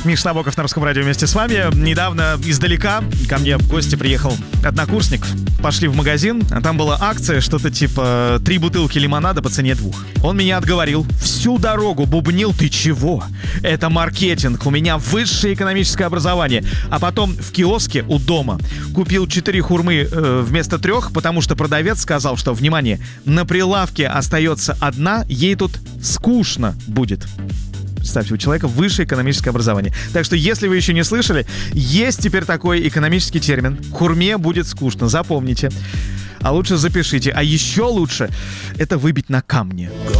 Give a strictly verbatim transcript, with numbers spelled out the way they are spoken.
Миша Набоков на Русском радио вместе с вами. Недавно издалека ко мне в гости приехал однокурсник. Пошли в магазин, а там была акция, что-то типа три бутылки лимонада по цене двух. Он меня отговорил. Всю дорогу бубнил: ты чего? Это маркетинг, у меня высшее экономическое образование. А потом в киоске у дома купил четыре хурмы э, вместо трех, потому что продавец сказал, что, внимание, на прилавке остается одна, ей тут скучно будет. Представьте, у человека высшее экономическое образование. Так что, если вы еще не слышали, есть теперь такой экономический термин. Хурме будет скучно, запомните. А лучше запишите. А еще лучше это выбить на камне.